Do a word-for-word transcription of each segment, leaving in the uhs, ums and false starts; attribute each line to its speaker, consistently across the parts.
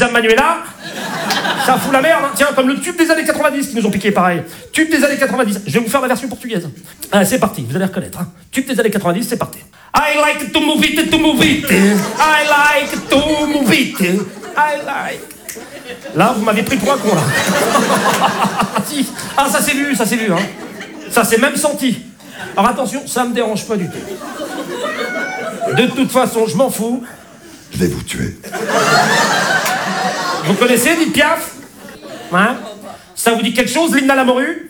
Speaker 1: Pizza Manuela, ça fout la merde, hein. Tiens, comme le tube des années quatre-vingt-dix qui nous ont piqué pareil. Tube des années quatre-vingt-dix, je vais vous faire la version portugaise. Ah, c'est parti, vous allez reconnaître. Hein. Tube des années quatre-vingt-dix, c'est parti. I like to move it, to move it. I like to move it. I like. Là, vous m'avez pris pour un con, là. Si. Ah, ça s'est vu, ça s'est vu, hein. Ça s'est même senti. Alors attention, ça me dérange pas du tout. De toute façon, je m'en fous.
Speaker 2: Je vais vous tuer.
Speaker 1: Vous connaissez Edith Piaf? Hein? Ça vous dit quelque chose, l'hymne à la morue?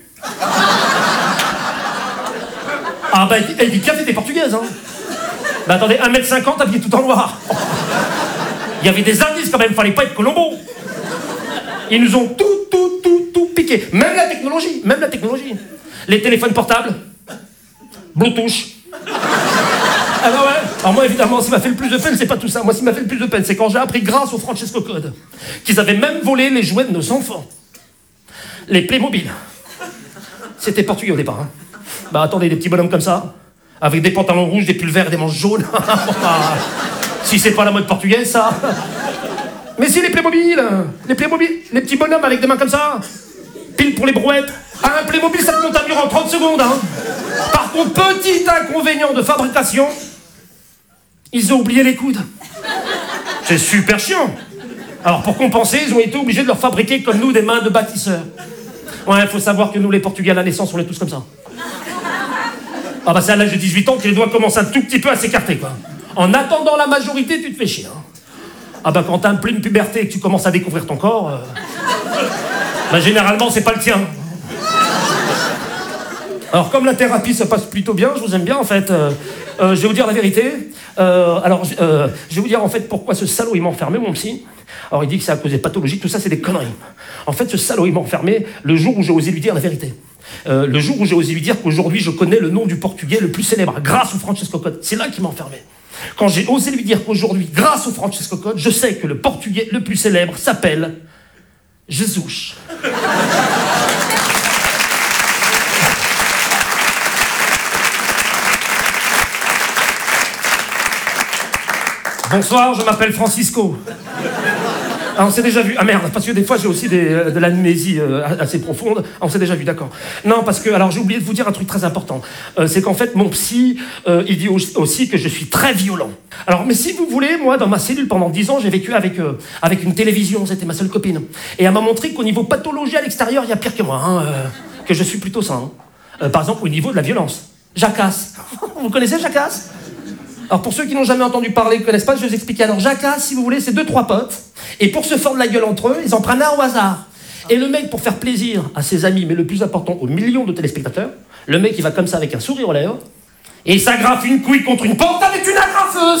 Speaker 1: Ah bah, Edith Piaf était portugaise, hein. Bah attendez, un mètre cinquante habillé tout en noir. Il y avait des indices quand même, fallait pas être Colombo. Ils nous ont tout, tout, tout, tout piqué. Même la technologie, même la technologie. Les téléphones portables, Bluetooth. Ah bah ouais. Alors moi évidemment, ce qui m'a fait le plus de peine, c'est pas tout ça. Moi, ce qui m'a fait le plus de peine, c'est quand j'ai appris grâce au Francesco Code qu'ils avaient même volé les jouets de nos enfants. Les Playmobil. C'était portugais au départ. Hein. Bah attendez, des petits bonhommes comme ça, avec des pantalons rouges, des pulls verts, des manches jaunes. Si c'est pas la mode portugaise, ça. Mais si, les Playmobil, les Playmobil, les petits bonhommes avec des mains comme ça, pile pour les brouettes. Ah, un Playmobil, ça te monte à mur en trente secondes, hein. Par contre, petit inconvénient de fabrication, ils ont oublié les coudes. C'est super chiant. Alors, pour compenser, ils ont été obligés de leur fabriquer, comme nous, des mains de bâtisseurs. Ouais, il faut savoir que nous, les Portugais, à la naissance, on est tous comme ça. Ah bah, c'est à l'âge de dix-huit ans que les doigts commencent un tout petit peu à s'écarter, quoi. En attendant la majorité, tu te fais chier, hein. Ah bah, quand t'as une pleine puberté et que tu commences à découvrir ton corps, euh... bah, généralement, c'est pas le tien. Alors, comme la thérapie se passe plutôt bien, je vous aime bien, en fait, euh, euh, je vais vous dire la vérité. Euh, alors, euh, je vais vous dire, en fait, pourquoi ce salaud, il m'a enfermé, mon psy. Alors, il dit que c'est à cause des pathologies, tout ça, c'est des conneries. En fait, ce salaud, il m'a enfermé le jour où j'ai osé lui dire la vérité. Euh, le jour où j'ai osé lui dire qu'aujourd'hui, je connais le nom du portugais le plus célèbre, grâce au Francesco Code. C'est là qu'il m'a enfermé. Quand j'ai osé lui dire qu'aujourd'hui, grâce au Francesco Code, je sais que le portugais le plus célèbre s'appelle Jesus. Bonsoir, je m'appelle Francisco. Ah, on s'est déjà vu. Ah merde, parce que des fois j'ai aussi des, euh, de l'amnésie euh, assez profonde. Ah, on s'est déjà vu, d'accord. Non, parce que, alors j'ai oublié de vous dire un truc très important. Euh, c'est qu'en fait, mon psy, euh, il dit aussi que je suis très violent. Alors, mais si vous voulez, moi, dans ma cellule, pendant dix ans, j'ai vécu avec, euh, avec une télévision, c'était ma seule copine. Et elle m'a montré qu'au niveau pathologie à l'extérieur, il y a pire que moi, hein, euh, que je suis plutôt sain. Hein. Euh, par exemple, au niveau de la violence. Jacasse. Vous connaissez Jacasse? Alors pour ceux qui n'ont jamais entendu parler, qui ne connaissent pas, je vais vous expliquer. Alors Jacasse, si vous voulez, c'est deux, trois potes. Et pour se fendre la gueule entre eux, ils en prennent un au hasard. Et le mec, pour faire plaisir à ses amis, mais le plus important, aux millions de téléspectateurs, le mec, il va comme ça avec un sourire aux lèvres, et il s'agrafe une couille contre une porte avec une agrafeuse.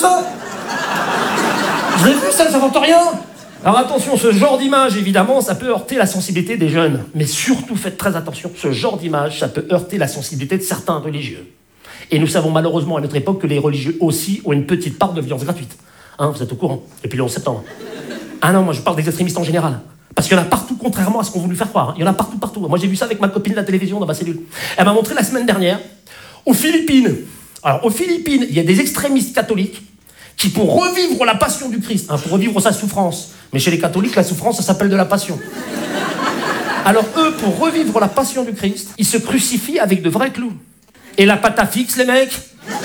Speaker 1: Je l'ai vu, ça ne s'invente rien. Alors attention, ce genre d'image, évidemment, ça peut heurter la sensibilité des jeunes. Mais surtout, faites très attention, ce genre d'image, ça peut heurter la sensibilité de certains religieux. Et nous savons malheureusement à notre époque que les religieux aussi ont une petite part de violence gratuite. Hein, vous êtes au courant, depuis le onze septembre. Ah non, moi je parle des extrémistes en général. Parce qu'il y en a partout, contrairement à ce qu'on voulu faire croire. Hein. Il y en a partout, partout. Moi j'ai vu ça avec ma copine de la télévision dans ma cellule. Elle m'a montré la semaine dernière, aux Philippines. Alors aux Philippines, il y a des extrémistes catholiques qui, pour revivre la passion du Christ, hein, pour revivre sa souffrance, mais chez les catholiques, la souffrance, ça s'appelle de la passion. Alors eux, pour revivre la passion du Christ, ils se crucifient avec de vrais clous. Et la pâte à fixe, les mecs?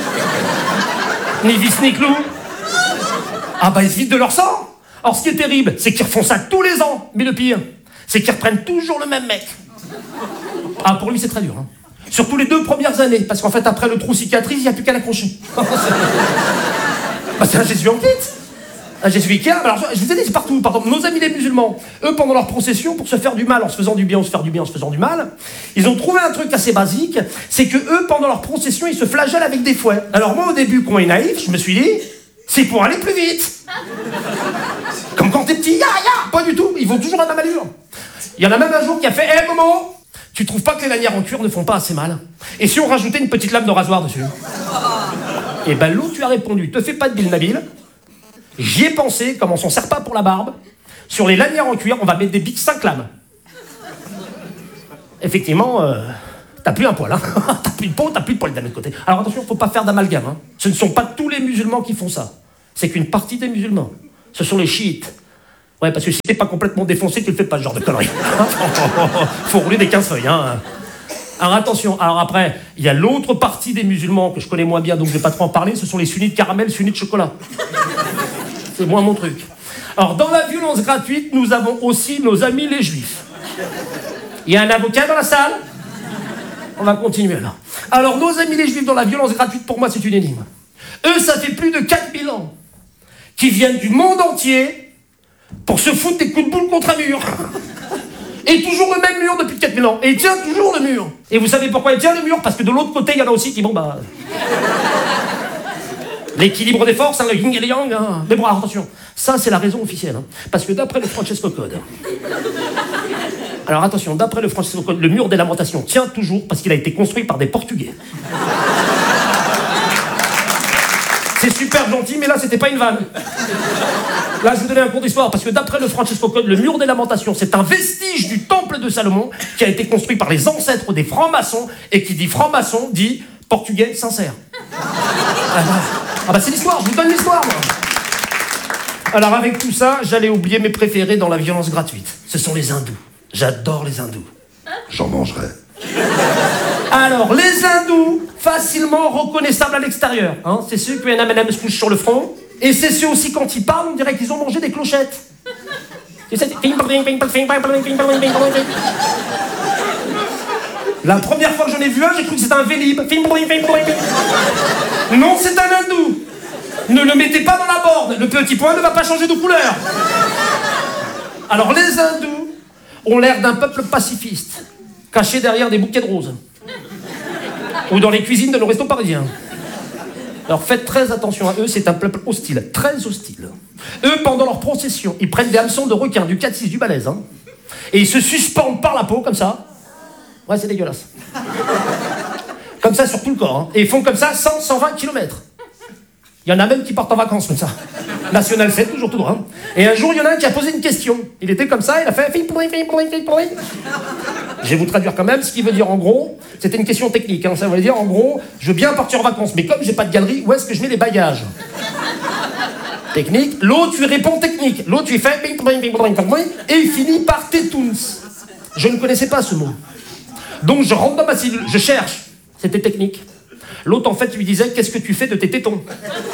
Speaker 1: Ni vis ni clous? Ah bah ils se vident de leur sang. Alors ce qui est terrible, c'est qu'ils refont ça tous les ans. Mais le pire, c'est qu'ils reprennent toujours le même mec. Ah pour lui c'est très dur. Hein. Surtout les deux premières années, parce qu'en fait après le trou cicatrice, il n'y a plus qu'à l'accrocher. Bah c'est un jésuite en kit. Un jésuite. Alors je vous ai dit, c'est partout. Par exemple, nos amis les musulmans, eux pendant leur procession, pour se faire du mal en se faisant du bien ou se faire du bien en se faisant du mal, ils ont trouvé un truc assez basique, c'est que eux pendant leur procession, ils se flagellent avec des fouets. Alors moi au début, quand on est naïf, je me suis dit, c'est pour aller plus vite. Comme quand t'es petit, ya ya, pas du tout, ils vont toujours à la malure. Il y en a même un jour qui a fait, hé hey, Momo, tu trouves pas que les lanières en cuir ne font pas assez mal? Et si on rajoutait une petite lame de rasoir dessus? Et ben l'autre, tu as répondu, te fais pas de Bill Nabil. J'y ai pensé, comme on s'en sert pas pour la barbe, sur les lanières en cuir, on va mettre des bics cinq lames. Effectivement, euh, t'as plus un poil, hein. T'as plus de peau, t'as plus de poil d'un autre côté. Alors attention, faut pas faire d'amalgame, hein. Ce ne sont pas tous les musulmans qui font ça. C'est qu'une partie des musulmans. Ce sont les chiites, Ouais, parce que si t'es pas complètement défoncé, tu le fais pas ce genre de conneries. Faut rouler des quinze feuilles, hein. Alors attention, alors après, il y a l'autre partie des musulmans que je connais moins bien, donc je vais pas trop en parler, ce sont les sunnites caramel, sunnites chocolat. C'est moins mon truc. Alors dans la violence gratuite, nous avons aussi nos amis les juifs. Il y a un avocat dans la salle? On va continuer là. Alors nos amis les juifs dans la violence gratuite, pour moi c'est une énigme. Eux, ça fait plus de quatre mille ans qu'ils viennent du monde entier pour se foutre des coups de boule contre un mur. Et toujours le même mur depuis quatre mille ans. Et il tient toujours le mur. Et vous savez pourquoi il tient le mur? Parce que de l'autre côté, il y en a aussi qui, bon bah... l'équilibre des forces, hein, le yin et le yang. Hein. Mais bon, alors, attention, ça c'est la raison officielle. Hein. Parce que d'après le Francesco Code... Alors attention, d'après le Francesco Code, le mur des lamentations tient toujours parce qu'il a été construit par des Portugais. C'est super gentil, mais là, c'était pas une vanne. Là, je vous donnais un cours d'histoire, parce que d'après le Francesco Code, le mur des lamentations, c'est un vestige du temple de Salomon qui a été construit par les ancêtres des francs-maçons, et qui dit franc-maçon, dit portugais sincère. Ah bah, ah bah c'est l'histoire, je vous donne l'histoire, moi. Alors, avec tout ça, j'allais oublier mes préférés dans la violence gratuite. Ce sont les hindous. J'adore les hindous.
Speaker 2: J'en mangerai.
Speaker 1: Alors, les hindous, facilement reconnaissables à l'extérieur. Hein, c'est ceux qui ont un M and M se couche sur le front. Et c'est ceux aussi, quand ils parlent, on dirait qu'ils ont mangé des clochettes. Et c'est... La première fois que j'en ai vu un, j'ai cru que c'était un vélib. Non, c'est un hindou. Ne le mettez pas dans la borne. Le petit point ne va pas changer de couleur. Alors, les hindous ont l'air d'un peuple pacifiste, caché derrière des bouquets de roses. Ou dans les cuisines de nos restos parisiens. Alors faites très attention à eux, c'est un peuple hostile, très hostile. Eux, pendant leur procession, ils prennent des hameçons de requin, du quatre six, du balèze, hein, et ils se suspendent par la peau, comme ça. Ouais, c'est dégueulasse. Comme ça sur tout le corps, hein. Et ils font comme ça cent, cent vingt kilomètres. Il y en a même qui partent en vacances comme ça. National sept, toujours tout droit. Hein. Et un jour, il y en a un qui a posé une question. Il était comme ça, il a fait... Je vais vous traduire quand même, ce qui veut dire en gros... C'était une question technique, hein. Ça voulait dire en gros, je veux bien partir en vacances, mais comme j'ai pas de galerie, où est-ce que je mets les bagages? Technique. L'autre, tu réponds technique. L'autre, tu fais... Et il finit par tétouns. Je ne connaissais pas ce mot. Donc je rentre dans ma cellule, je cherche. C'était technique. L'autre, en fait, lui disait, qu'est-ce que tu fais de tes tétons?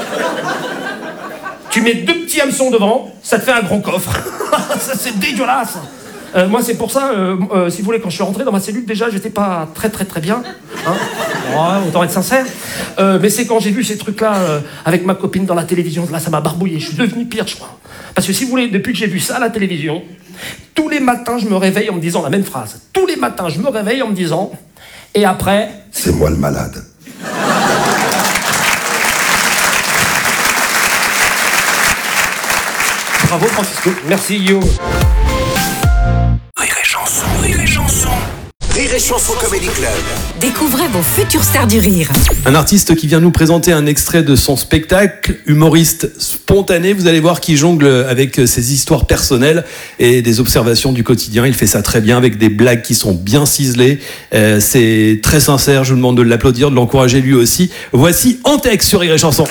Speaker 1: Tu mets deux petits hameçons devant, ça te fait un gros coffre. Ça, c'est dégueulasse. Euh, moi, c'est pour ça, euh, euh, si vous voulez, quand je suis rentré dans ma cellule, déjà, j'étais pas très, très, très bien. Hein, ouais, autant être sincère. Euh, mais c'est quand j'ai vu ces trucs-là euh, avec ma copine dans la télévision, là, ça m'a barbouillé. Je suis devenu pire, je crois. Parce que si vous voulez, depuis que j'ai vu ça à la télévision, tous les matins, je me réveille en me disant la même phrase. Tous les matins, je me réveille en me disant, et après...
Speaker 2: C'est moi le malade.
Speaker 1: Bravo Francisco, merci Guillaume.
Speaker 3: Rire et chanson, rire et chanson. Rire et chanson Comedy Club.
Speaker 4: Découvrez vos futures stars du rire.
Speaker 5: Un artiste qui vient nous présenter un extrait de son spectacle, humoriste spontané, vous allez voir qu'il jongle avec ses histoires personnelles et des observations du quotidien. Il fait ça très bien avec des blagues qui sont bien ciselées. Euh, c'est très sincère, je vous demande de l'applaudir, de l'encourager lui aussi. Voici Antex sur Rire et chanson.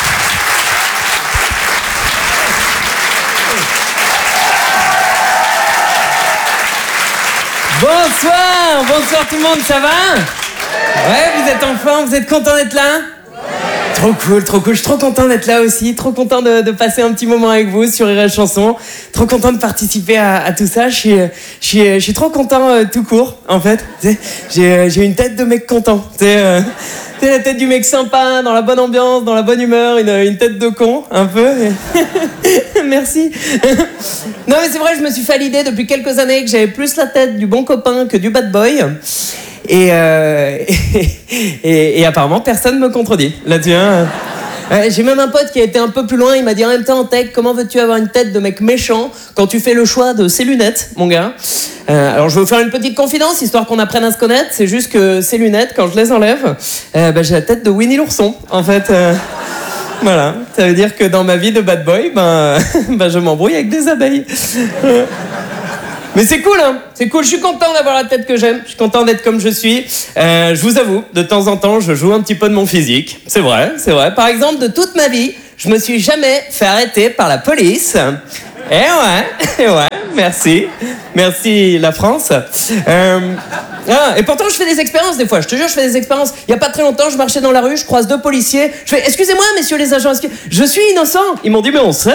Speaker 6: Bonsoir, bonsoir tout le monde, ça va? Ouais, vous êtes en forme, vous êtes content d'être là? Trop cool, trop cool, je suis trop content d'être là aussi, trop content de, de passer un petit moment avec vous sur Rire et chanson, trop content de participer à, à tout ça, je suis, je suis, je suis trop content euh, tout court, en fait, j'ai, j'ai une tête de mec content, c'est euh, la tête du mec sympa, dans la bonne ambiance, dans la bonne humeur, une, une tête de con, un peu. Merci. Non mais c'est vrai, je me suis fait l'idée depuis quelques années que j'avais plus la tête du bon copain que du bad boy. Et, euh, et, et, et apparemment, personne ne me contredit là-dessus. Hein. Ouais, j'ai même un pote qui a été un peu plus loin, il m'a dit en même temps, Tech, comment veux-tu avoir une tête de mec méchant quand tu fais le choix de ces lunettes, mon gars? euh, Alors je vais vous faire une petite confidence, histoire qu'on apprenne à se connaître. C'est juste que ces lunettes, quand je les enlève, euh, bah, j'ai la tête de Winnie l'ourson, en fait. Euh, voilà, ça veut dire que dans ma vie de bad boy, ben, ben je m'embrouille avec des abeilles. Euh. Mais c'est cool, hein, c'est cool, je suis content d'avoir la tête que j'aime, je suis content d'être comme je suis. Euh, je vous avoue, de temps en temps, je joue un petit peu de mon physique. C'est vrai, c'est vrai. Par exemple, de toute ma vie, je me suis jamais fait arrêter par la police. Eh ouais, eh ouais, merci. Merci la France. Euh, ah, et pourtant je fais des expériences des fois, je te jure je fais des expériences. Il y a pas très longtemps je marchais dans la rue, je croise deux policiers, je fais « Excusez-moi messieurs les agents, est-ce que... je suis innocent ?» Ils m'ont dit « Mais on sait !»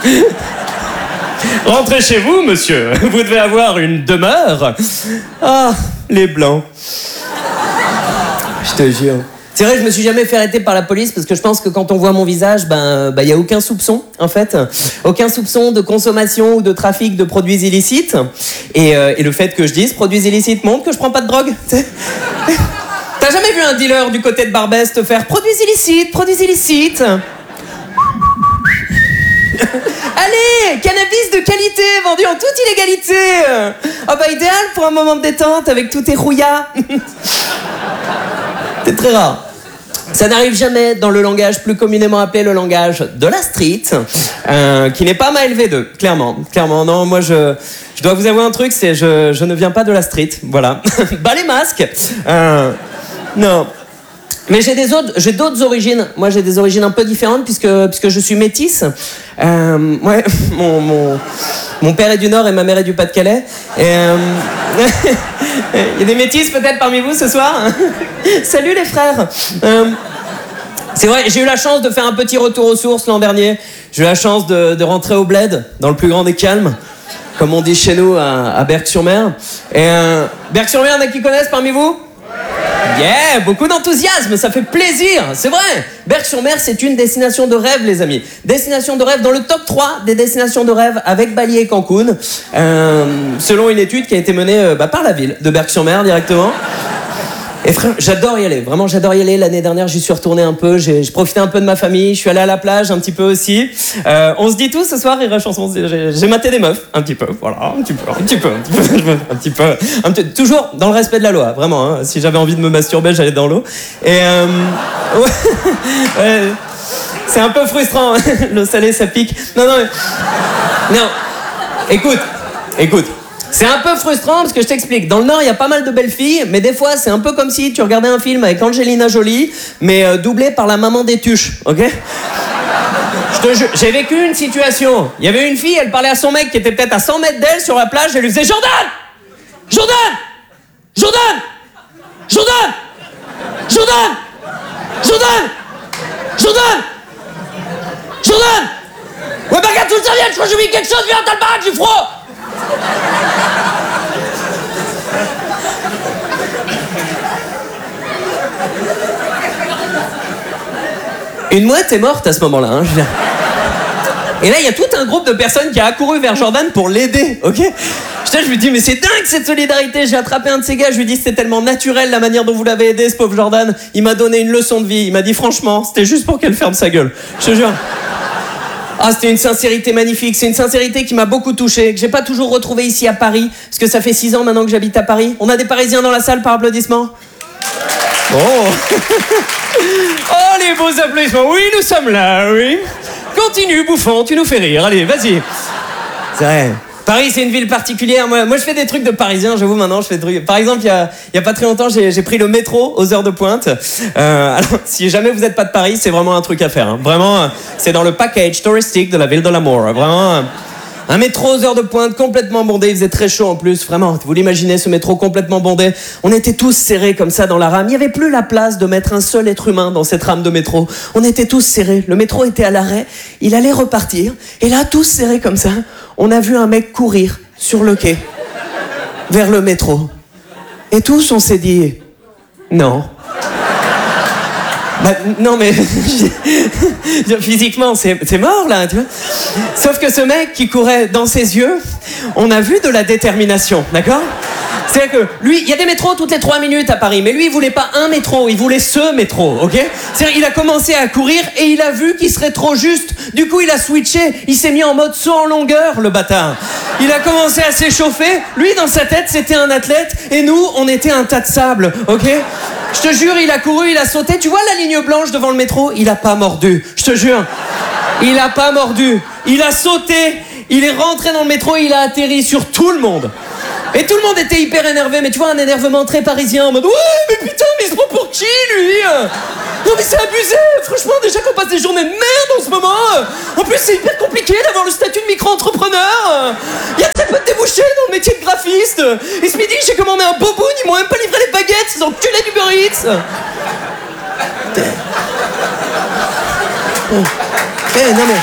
Speaker 6: Rentrez chez vous monsieur, vous devez avoir une demeure. Ah, les blancs. Je te jure. C'est vrai que je me suis jamais fait arrêter par la police parce que je pense que quand on voit mon visage, ben, ben, y a aucun soupçon, en fait. Aucun soupçon de consommation ou de trafic de produits illicites. Et, euh, et le fait que je dise produits illicites montre que je prends pas de drogue. T'as jamais vu un dealer du côté de Barbès te faire produits illicites, produits illicites? Allez, cannabis de qualité, vendu en toute illégalité. Ah bah idéal pour un moment de détente avec tous tes rouillas. C'est très rare. Ça n'arrive jamais dans le langage plus communément appelé le langage de la street, euh, qui n'est pas ma L V deux, clairement. Clairement, non, moi je, je dois vous avouer un truc, c'est je, je ne viens pas de la street, voilà. Bas les masques. Euh, non. Mais j'ai des autres, j'ai d'autres origines. Moi, j'ai des origines un peu différentes puisque puisque je suis métisse. Euh, ouais, mon mon mon père est du Nord et ma mère est du Pas-de-Calais. Et euh, il y a des métisses peut-être parmi vous ce soir. Salut les frères. Euh, c'est vrai, j'ai eu la chance de faire un petit retour aux sources l'an dernier. J'ai eu la chance de, de rentrer au bled, dans le plus grand des calmes, comme on dit chez nous à, à Berck-sur-Mer. Et euh, Berck-sur-Mer, il y en a qui connaissent parmi vous? Yeah, beaucoup d'enthousiasme, ça fait plaisir, c'est vrai. Berck-sur-Mer, c'est une destination de rêve, les amis. Destination de rêve dans le top trois des destinations de rêve avec Bali et Cancun, euh, selon une étude qui a été menée euh, bah, par la ville de Berck-sur-Mer directement. Et frère, j'adore y aller, vraiment j'adore y aller. L'année dernière, j'y suis retourné un peu, j'ai, j'ai profité un peu de ma famille, je suis allé à la plage un petit peu aussi. Euh, on se dit tout ce soir, Rire et Chanson, j'ai, j'ai maté des meufs, un petit peu, voilà, un petit peu, un petit peu, un petit peu, un petit peu, un petit, toujours dans le respect de la loi, vraiment. Hein, si j'avais envie de me masturber, j'allais dans l'eau. Et euh, ouais, ouais, c'est un peu frustrant, l'eau salée, ça pique. Non, non, mais, non, écoute, écoute. C'est un peu frustrant parce que je t'explique. Dans le Nord, il y a pas mal de belles filles, mais des fois, c'est un peu comme si tu regardais un film avec Angelina Jolie, mais euh, doublé par la maman des tuches, ok? Je te jure, j'ai vécu une situation. Il y avait une fille, elle parlait à son mec qui était peut-être à cent mètres d'elle sur la plage, elle lui disait « Jordan! Jordan! Jordan! Jordan! Jordan! Jordan! Jordan! Jordan! Ouais, bah regarde, tout le serviette, je crois que j'ai oublié quelque chose, viens, t'as le baraque, j'ai froid! » Une mouette est morte à ce moment-là, hein, je veux dire. Et là, il y a tout un groupe de personnes qui a accouru vers Jordan pour l'aider, ok? Putain, je lui dis, mais c'est dingue cette solidarité. J'ai attrapé un de ces gars, je lui dis, c'était tellement naturel la manière dont vous l'avez aidé, ce pauvre Jordan. Il m'a donné une leçon de vie. Il m'a dit, franchement, c'était juste pour qu'elle ferme sa gueule. Je te jure. Ah, c'était une sincérité magnifique. C'est une sincérité qui m'a beaucoup touché, que j'ai pas toujours retrouvé ici à Paris, parce que ça fait six ans maintenant que j'habite à Paris. On a des Parisiens dans la salle par applaudissement? Oh. Oh, les beaux applaudissements. Oui, nous sommes là, oui. Continue, bouffon, tu nous fais rire. Allez, vas-y. C'est vrai. Paris, c'est une ville particulière. Moi, moi, je fais des trucs de parisien, j'avoue, maintenant, je fais des trucs. Par exemple, il y a, il y a pas très longtemps, j'ai, j'ai pris le métro aux heures de pointe. Euh, alors, si jamais vous n'êtes pas de Paris, c'est vraiment un truc à faire. Hein. Vraiment, c'est dans le package touristique de la ville de l'amour. Vraiment, un métro aux heures de pointe, complètement bondé. Il faisait très chaud en plus, vraiment. Vous l'imaginez, ce métro complètement bondé. On était tous serrés comme ça dans la rame. Il n'y avait plus la place de mettre un seul être humain dans cette rame de métro. On était tous serrés. Le métro était à l'arrêt. Il allait repartir. Et là, tous serrés comme ça, on a vu un mec courir sur le quai vers le métro. Et tous, on s'est dit, non. Bah, non mais physiquement c'est, c'est mort là, tu vois. Sauf que ce mec qui courait dans ses yeux, on a vu de la détermination, d'accord? C'est-à-dire que lui, il y a des métros toutes les trois minutes à Paris, mais lui il voulait pas un métro, il voulait ce métro, ok? C'est-à-dire il a commencé à courir et il a vu qu'il serait trop juste. Du coup il a switché, il s'est mis en mode saut en longueur, le bâtard. Il a commencé à s'échauffer. Lui dans sa tête c'était un athlète et nous on était un tas de sable, ok? Je te jure, il a couru, il a sauté. Tu vois la ligne blanche devant le métro? Il a pas mordu. Je te jure. Il a pas mordu. Il a sauté. Il est rentré dans le métro et il a atterri sur tout le monde. Et tout le monde était hyper énervé, mais tu vois, un énervement très parisien, en mode « Ouais, mais putain, mais il se prend pour qui, lui ?» Non mais c'est abusé, franchement, déjà qu'on passe des journées de merde en ce moment. En plus, c'est hyper compliqué d'avoir le statut de micro-entrepreneur. Il y a très peu de débouchés dans le métier de graphiste. Et ce midi, j'ai commandé un boboon, ils m'ont même pas livré les baguettes, ces enculés du Uber Eats. Eh, non mais...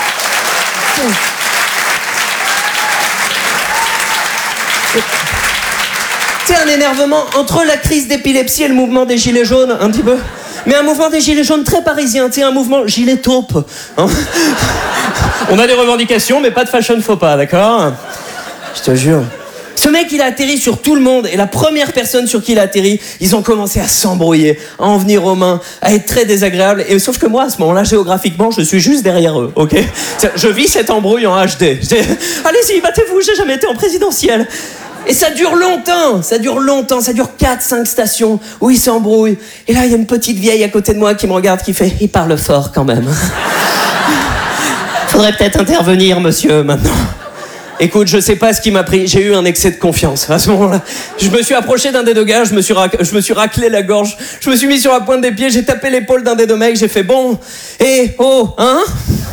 Speaker 6: C'est un énervement entre la crise d'épilepsie et le mouvement des gilets jaunes, un petit peu. Mais un mouvement des gilets jaunes très parisien, c'est un mouvement gilet taupe. Hein. On a des revendications, mais pas de fashion faux pas, d'accord? Je te jure. Ce mec, il a atterri sur tout le monde, et la première personne sur qui il a atterri, ils ont commencé à s'embrouiller, à en venir aux mains, à être très désagréables. Et sauf que moi, à ce moment-là, géographiquement, je suis juste derrière eux, ok? Je vis cette embrouille en H D. Allez-y, battez-vous, j'ai jamais été en présidentielle. Et ça dure longtemps, ça dure longtemps, ça dure quatre cinq stations où ils s'embrouillent. Et là, il y a une petite vieille à côté de moi qui me regarde, qui fait « Il parle fort quand même. Faudrait peut-être intervenir, monsieur, maintenant. » Écoute, je sais pas ce qui m'a pris, j'ai eu un excès de confiance. À ce moment-là, je me suis approché d'un des deux gars, je me suis, rac... je me suis raclé la gorge, je me suis mis sur la pointe des pieds, j'ai tapé l'épaule d'un des deux mecs, j'ai fait « Bon, hé, oh, hein ?»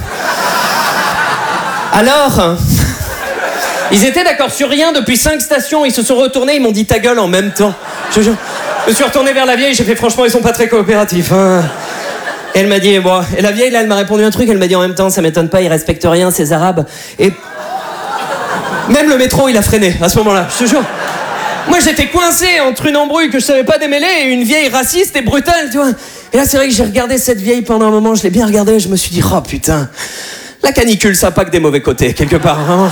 Speaker 6: Alors hein. Ils étaient d'accord sur rien depuis cinq stations, ils se sont retournés, ils m'ont dit ta gueule en même temps. Je, je, je me suis retourné vers la vieille, j'ai fait franchement ils sont pas très coopératifs. Hein. Et elle m'a dit, bon, et la vieille là elle m'a répondu un truc, elle m'a dit en même temps ça m'étonne pas, ils respectent rien ces arabes. Et même le métro il a freiné à ce moment-là, je te jure. Moi j'étais coincé entre une embrouille que je savais pas démêler et une vieille raciste et brutale, tu vois. Et là c'est vrai que j'ai regardé cette vieille pendant un moment, je l'ai bien regardée, je me suis dit, oh putain, la canicule ça a pas que des mauvais côtés, quelque part, vraiment.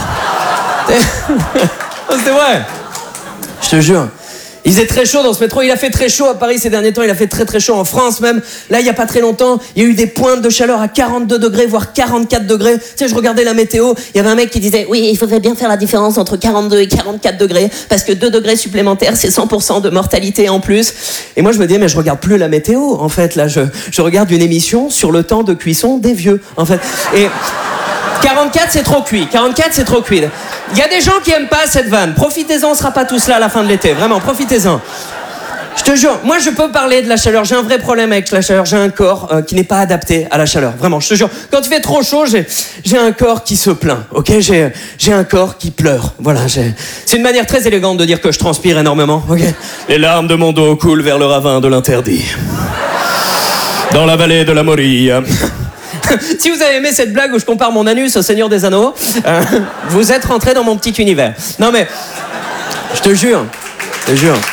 Speaker 6: C'est vrai. Je te jure. Il faisait très chaud dans ce métro. Il a fait très chaud à Paris ces derniers temps. Il a fait très très chaud en France même. Là, il n'y a pas très longtemps, il y a eu des pointes de chaleur à quarante-deux degrés, voire quarante-quatre degrés. Tu sais, je regardais la météo. Il y avait un mec qui disait « Oui, il faudrait bien faire la différence entre quarante-deux et quarante-quatre degrés parce que deux degrés supplémentaires, c'est cent pour cent de mortalité en plus. » Et moi, je me disais « Mais je regarde plus la météo, en fait. Là, je, je regarde une émission sur le temps de cuisson des vieux, en fait. » Et... quarante-quatre c'est trop cuit, quarante-quatre c'est trop cuit. Il y a des gens qui aiment pas cette vanne. Profitez-en, on sera pas tous là à la fin de l'été. Vraiment, profitez-en. Je te jure, moi je peux parler de la chaleur. J'ai un vrai problème avec la chaleur. J'ai un corps euh, qui n'est pas adapté à la chaleur. Vraiment, je te jure. Quand il fait trop chaud, j'ai, j'ai un corps qui se plaint. Ok, j'ai, j'ai un corps qui pleure. Voilà, j'ai... c'est une manière très élégante de dire que je transpire énormément. Ok. Les larmes de mon dos coulent vers le ravin de l'interdit. Dans la vallée de la Morille. Si vous avez aimé cette blague où je compare mon anus au Seigneur des Anneaux, euh, vous êtes rentré dans mon petit univers. Non mais, je te jure, je te jure.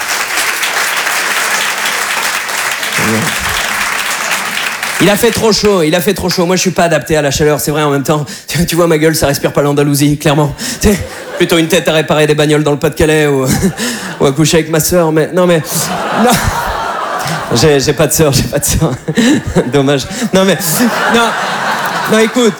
Speaker 6: Il a fait trop chaud, il a fait trop chaud. Moi, je suis pas adapté à la chaleur, c'est vrai en même temps. Tu, tu vois ma gueule, ça respire pas l'Andalousie, clairement. C'est plutôt une tête à réparer des bagnoles dans le Pas-de-Calais ou, ou à coucher avec ma sœur, mais non mais... Non. J'ai, j'ai pas de sœur, j'ai pas de sœur. Dommage. Non mais... Non, non écoute.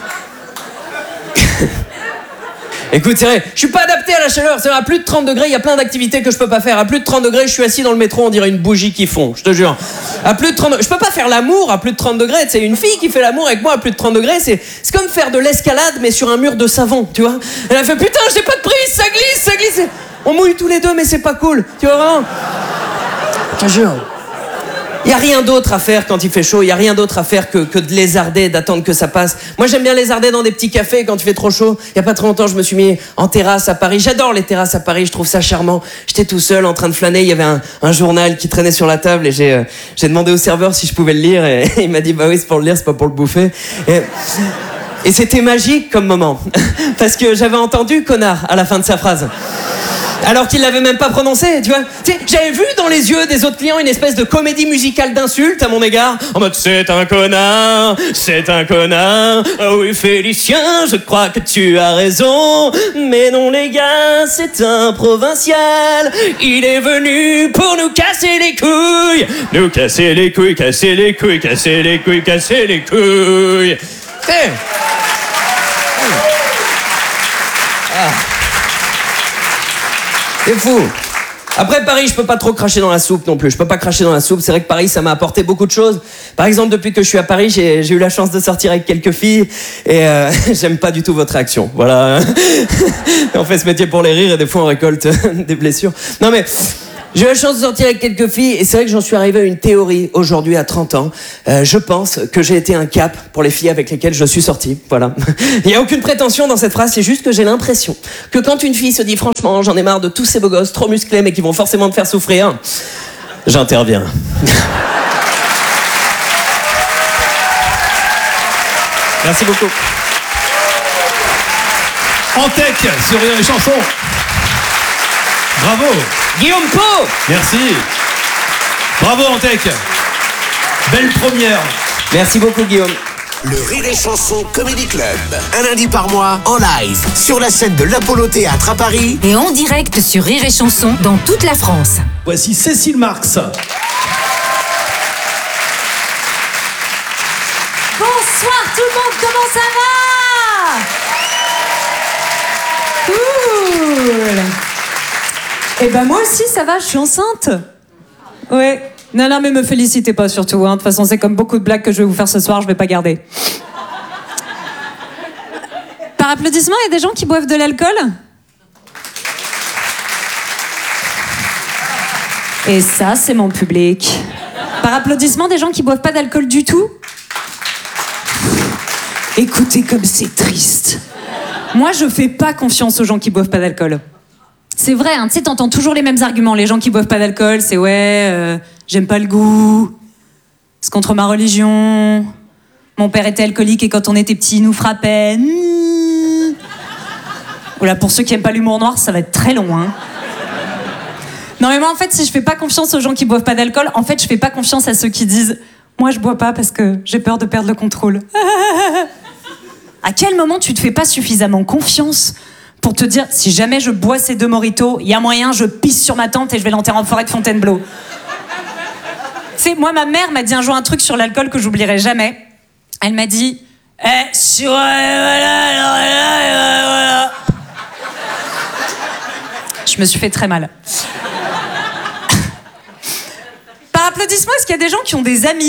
Speaker 6: Écoute, c'est vrai, je suis pas adapté à la chaleur. C'est vrai, à plus de trente degrés, il y a plein d'activités que je peux pas faire. À plus de trente degrés, je suis assis dans le métro, on dirait une bougie qui fond, je te jure. À plus de trente degrés, je peux pas faire l'amour à plus de trente degrés. C'est une fille qui fait l'amour avec moi à plus de trente degrés. C'est, c'est comme faire de l'escalade, mais sur un mur de savon, tu vois. Elle a fait, putain, j'ai pas de prise, ça glisse, ça glisse. On mouille tous les deux, mais c'est pas cool. Tu vois vraiment? Je te jure. Il n'y a rien d'autre à faire quand il fait chaud, il n'y a rien d'autre à faire que, que de lézarder, d'attendre que ça passe. Moi, j'aime bien lézarder dans des petits cafés quand il fait trop chaud. Il n'y a pas très longtemps, je me suis mis en terrasse à Paris. J'adore les terrasses à Paris, je trouve ça charmant. J'étais tout seul en train de flâner, il y avait un, un journal qui traînait sur la table et j'ai, euh, j'ai demandé au serveur si je pouvais le lire et, et il m'a dit « Bah oui, c'est pour le lire, c'est pas pour le bouffer. » Et, et c'était magique comme moment, parce que j'avais entendu « connard » à la fin de sa phrase. Alors qu'il l'avait même pas prononcé, tu vois. Tu sais, j'avais vu dans les yeux des autres clients une espèce de comédie musicale d'insultes à mon égard. En mode, c'est un connard, c'est un connard. Oh oui, Félicien, je crois que tu as raison. Mais non, les gars, c'est un provincial. Il est venu pour nous casser les couilles. Nous casser les couilles, casser les couilles, casser les couilles, casser les couilles. Hey. Ah. C'est fou. Après Paris, je peux pas trop cracher dans la soupe non plus. Je peux pas cracher dans la soupe. C'est vrai que Paris, ça m'a apporté beaucoup de choses. Par exemple, depuis que je suis à Paris, j'ai, j'ai eu la chance de sortir avec quelques filles et euh, j'aime pas du tout votre réaction. Voilà. On fait ce métier pour les rires et des fois on récolte des blessures. Non mais j'ai eu la chance de sortir avec quelques filles et c'est vrai que j'en suis arrivé à une théorie aujourd'hui à trente ans. Euh, je pense que j'ai été un cap pour les filles avec lesquelles je suis sorti. Voilà. Il n'y a aucune prétention dans cette phrase, c'est juste que j'ai l'impression que quand une fille se dit franchement j'en ai marre de tous ces beaux gosses trop musclés mais qui vont forcément te faire souffrir, j'interviens. Merci beaucoup.
Speaker 5: Antec sur Rire et Chanson. Bravo.
Speaker 6: Guillaume Pau.
Speaker 5: Merci. Bravo Antec. Belle première.
Speaker 6: Merci beaucoup Guillaume.
Speaker 3: Le Rire et Chanson Comedy Club. Un lundi par mois, en live, sur la scène de l'Apollo Théâtre à Paris.
Speaker 4: Et en direct sur Rire et Chanson dans toute la France.
Speaker 5: Voici Cécile Marx.
Speaker 7: Bonsoir tout le monde, comment ça va? Cool. Eh ben moi aussi ça va, je suis enceinte. Ouais. Non, non, mais me félicitez pas surtout. Hein. De toute façon, c'est comme beaucoup de blagues que je vais vous faire ce soir, je vais pas garder. Par applaudissement, il y a des gens qui boivent de l'alcool? Et ça, c'est mon public. Par applaudissement, des gens qui boivent pas d'alcool du tout? Écoutez comme c'est triste. Moi, je fais pas confiance aux gens qui boivent pas d'alcool. C'est vrai, hein, tu sais, t'entends toujours les mêmes arguments. Les gens qui boivent pas d'alcool, c'est ouais, euh, j'aime pas le goût, c'est contre ma religion, mon père était alcoolique et quand on était petit, il nous frappait. Mmh. Voilà, pour ceux qui aiment pas l'humour noir, ça va être très long. Hein. Non mais moi, en fait, si je fais pas confiance aux gens qui boivent pas d'alcool, en fait, je fais pas confiance à ceux qui disent moi, je bois pas parce que j'ai peur de perdre le contrôle. À quel moment tu te fais pas suffisamment confiance pour te dire, si jamais je bois ces deux mojitos, il y a moyen, je pisse sur ma tante et je vais l'enterrer en forêt de Fontainebleau. Tu sais, moi, ma mère m'a dit un jour un truc sur l'alcool que j'oublierai jamais. Elle m'a dit, eh, sur... Voilà, voilà, voilà. Je me suis fait très mal. Par applaudissement, est-ce qu'il y a des gens qui ont des amis ?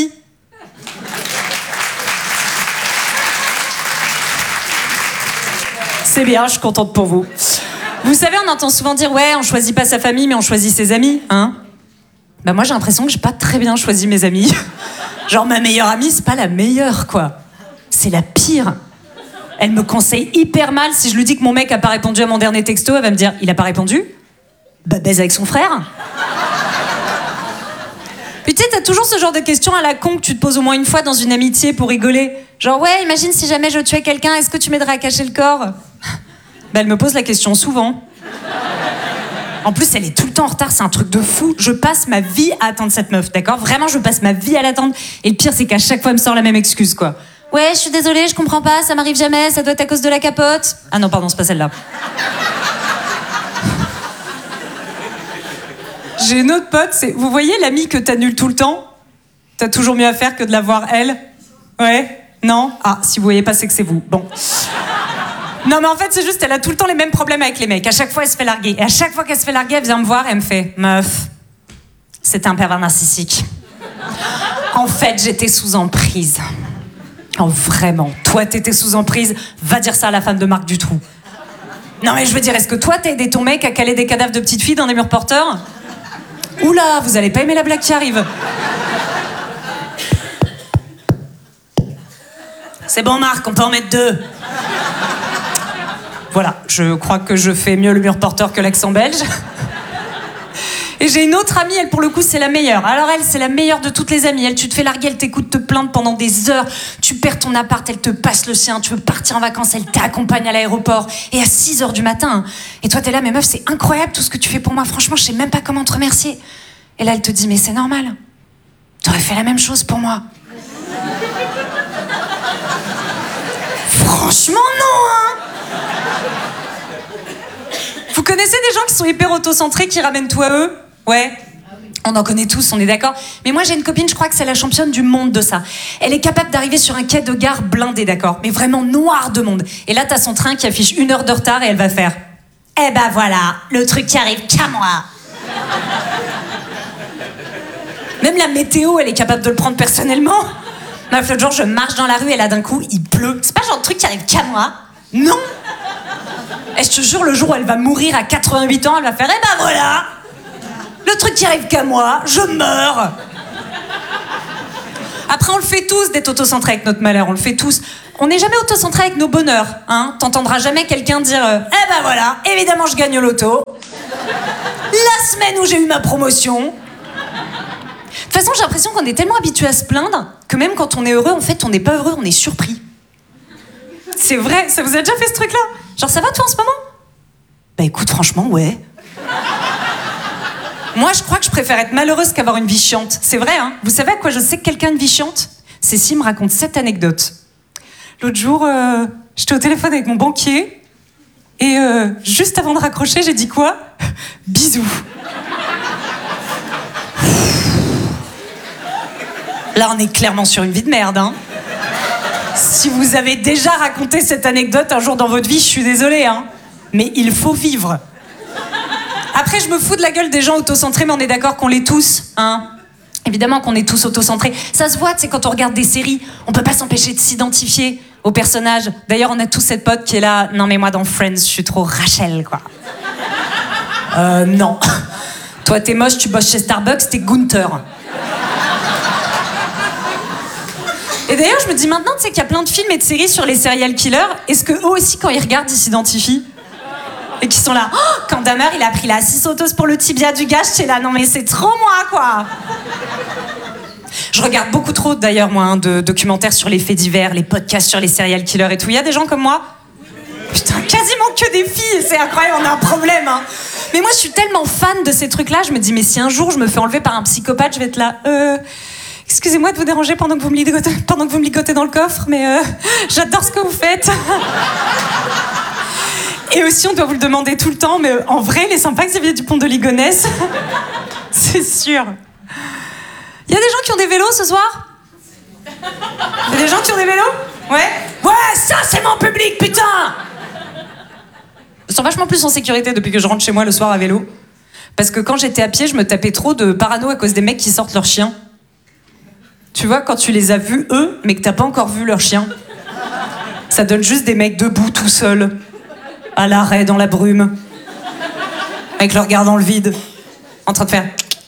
Speaker 7: C'est bien, je suis contente pour vous. Vous savez, on entend souvent dire « Ouais, on choisit pas sa famille, mais on choisit ses amis. » Hein ? Bah moi, j'ai l'impression que j'ai pas très bien choisi mes amis. Genre, ma meilleure amie, c'est pas la meilleure, quoi. C'est la pire. Elle me conseille hyper mal. Si je lui dis que mon mec a pas répondu à mon dernier texto, elle va me dire « Il a pas répondu ? Bah baise avec son frère. » Puis tu sais, t'as toujours ce genre de questions à la con que tu te poses au moins une fois dans une amitié pour rigoler. Genre, ouais, imagine si jamais je tuais quelqu'un, est-ce que tu m'aiderais à cacher le corps ? Bah, elle me pose la question souvent. En plus, elle est tout le temps en retard, c'est un truc de fou. Je passe ma vie à attendre cette meuf, d'accord ? Vraiment, je passe ma vie à l'attendre. Et le pire, c'est qu'à chaque fois, elle me sort la même excuse, quoi. Ouais, je suis désolée, je comprends pas, ça m'arrive jamais, ça doit être à cause de la capote. Ah non, pardon, c'est pas celle-là. J'ai une autre pote, c'est... Vous voyez l'amie que t'annules tout le temps ? T'as toujours mieux à faire que de la voir elle ? Ouais ? Non ? Ah, si vous voyez pas, c'est que c'est vous. Bon. Non, mais en fait, c'est juste, elle a tout le temps les mêmes problèmes avec les mecs. À chaque fois, elle se fait larguer. Et à chaque fois qu'elle se fait larguer, elle vient me voir et elle me fait « Meuf, c'était un pervers narcissique. En fait, j'étais sous emprise. Oh, vraiment, toi, t'étais sous emprise. Va dire ça à la femme de Marc Dutroux. Non, mais je veux dire, est-ce que toi, t'as aidé ton mec à caler des cadavres de petites filles dans des murs porteurs ? Oula, vous allez pas aimer la blague qui arrive. C'est bon, Marc, on peut en mettre deux. Voilà, je crois que je fais mieux le mur porteur que l'accent belge. Et j'ai une autre amie, elle, pour le coup, c'est la meilleure. Alors elle, c'est la meilleure de toutes les amies. Elle, tu te fais larguer, elle t'écoute te plaindre pendant des heures. Tu perds ton appart, elle te passe le sien. Tu veux partir en vacances, elle t'accompagne à l'aéroport. Et à six heures du matin. Et toi, t'es là, mais meuf, c'est incroyable tout ce que tu fais pour moi. Franchement, je sais même pas comment te remercier. Et là, elle te dit, mais c'est normal. T'aurais fait la même chose pour moi. Franchement, non, hein. Vous connaissez des gens qui sont hyper autocentrés, qui ramènent tout à eux ? Ouais. On en connaît tous, on est d'accord. Mais moi, j'ai une copine, je crois que c'est la championne du monde de ça. Elle est capable d'arriver sur un quai de gare blindé, d'accord ? Mais vraiment noir de monde. Et là, t'as son train qui affiche une heure de retard et elle va faire « Eh ben voilà, le truc qui arrive qu'à moi. » Même la météo, elle est capable de le prendre personnellement. Bref, l'autre jour, je marche dans la rue et là, d'un coup, il pleut. C'est pas le genre de truc qui arrive qu'à moi. Non. Et je te jure, le jour où elle va mourir à quatre-vingt-huit ans, elle va faire, eh ben voilà, le truc qui arrive qu'à moi, je meurs. Après, on le fait tous d'être autocentré avec notre malheur, on le fait tous. On n'est jamais autocentré avec nos bonheurs, hein. T'entendras jamais quelqu'un dire, euh, eh ben voilà, évidemment, je gagne au loto. La semaine où j'ai eu ma promotion. De toute façon, j'ai l'impression qu'on est tellement habitué à se plaindre que même quand on est heureux, en fait, on n'est pas heureux, on est surpris. C'est vrai, ça vous a déjà fait ce truc-là? Genre, ça va toi en ce moment? Bah écoute, franchement, ouais. Moi, je crois que je préfère être malheureuse qu'avoir une vie chiante. C'est vrai, hein. Vous savez à quoi je sais que quelqu'un a une vie chiante? C'est s'il me raconte cette anecdote. L'autre jour, euh, j'étais au téléphone avec mon banquier et euh, juste avant de raccrocher, j'ai dit quoi? Bisous. Là, on est clairement sur une vie de merde, hein. Si vous avez déjà raconté cette anecdote un jour dans votre vie, je suis désolée, hein. Mais il faut vivre. Après, je me fous de la gueule des gens autocentrés, mais on est d'accord qu'on l'est tous, hein. Évidemment qu'on est tous autocentrés. Ça se voit, tu sais, quand on regarde des séries, on peut pas s'empêcher de s'identifier aux personnages. D'ailleurs, on a tous cette pote qui est là, non mais moi dans Friends, je suis trop Rachel, quoi. Euh, non. Toi, t'es moche, tu bosses chez Starbucks, t'es Gunther. Et d'ailleurs, je me dis maintenant, tu sais qu'il y a plein de films et de séries sur les serial killers. Est-ce que eux aussi, quand ils regardent, ils s'identifient? Et qu'ils sont là, oh, quand Dahmer, il a pris la six autos pour le tibia du gars, j'étais là, non mais c'est trop moi, quoi. Je regarde beaucoup trop, d'ailleurs, moi, hein, de documentaires sur les faits divers, les podcasts sur les serial killers et tout. Il y a des gens comme moi? Putain, quasiment que des filles, c'est incroyable, on a un problème, hein. Mais moi, je suis tellement fan de ces trucs-là, je me dis, mais si un jour je me fais enlever par un psychopathe, je vais être là, euh... excusez-moi de vous déranger pendant que vous me ligotez, pendant que vous me ligotez dans le coffre, mais euh, j'adore ce que vous faites. Et aussi, on doit vous le demander tout le temps, mais en vrai, il est sympa Xavier Dupont de Ligonnès. C'est sûr. Il y a des gens qui ont des vélos ce soir? Il y a des gens qui ont des vélos? Ouais? Ouais, ça c'est mon public, putain! Je me sens vachement plus en sécurité depuis que je rentre chez moi le soir à vélo. Parce que quand j'étais à pied, je me tapais trop de parano à cause des mecs qui sortent leurs chiens. Tu vois, quand tu les as vus, eux, mais que t'as pas encore vu leur chien, ça donne juste des mecs debout, tout seuls, à l'arrêt, dans la brume, avec le regard dans le vide, en train de faire...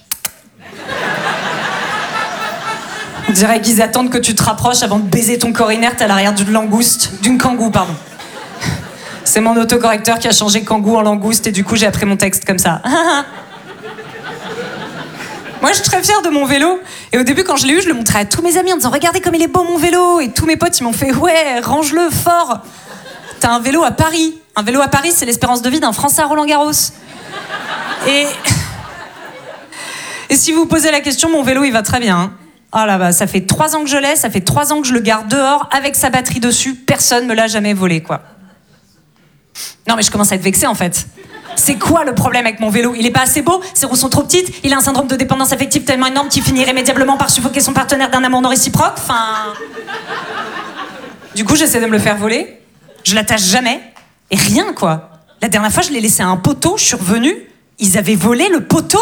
Speaker 7: On dirait qu'ils attendent que tu te rapproches avant de baiser ton corps inerte à l'arrière d'une langouste, d'une kangou, pardon. C'est mon autocorrecteur qui a changé kangou en langouste et du coup, j'ai appris mon texte comme ça. Moi, je suis très fière de mon vélo. Et au début, quand je l'ai eu, je le montrais à tous mes amis en disant « Regardez comme il est beau, mon vélo !» Et tous mes potes, ils m'ont fait « Ouais, range-le fort !» T'as un vélo à Paris. Un vélo à Paris, c'est l'espérance de vie d'un Français à Roland-Garros. Et... Et si vous vous posez la question, mon vélo, il va très bien. Hein. Oh là bah, ça fait trois ans que je l'ai, ça fait trois ans que je le garde dehors, avec sa batterie dessus. Personne me l'a jamais volé, quoi. Non, mais je commence à être vexée, en fait. C'est quoi le problème avec mon vélo? Il est pas assez beau? Ses roues sont trop petites? Il a un syndrome de dépendance affective tellement énorme qu'il finit irrémédiablement par suffoquer son partenaire d'un amour non réciproque? Enfin... Du coup, j'essaie de me le faire voler. Je l'attache jamais. Et rien, quoi. La dernière fois, je l'ai laissé à un poteau, je suis revenue. Ils avaient volé le poteau.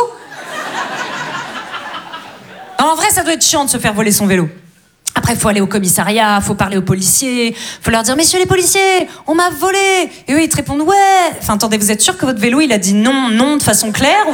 Speaker 7: Non, en vrai, ça doit être chiant de se faire voler son vélo. Après, il faut aller au commissariat, faut parler aux policiers, faut leur dire « Messieurs les policiers, on m'a volé !» Et eux, ils te répondent « Ouais !» Enfin, attendez, vous êtes sûr que votre vélo, il a dit non, non de façon claire ou...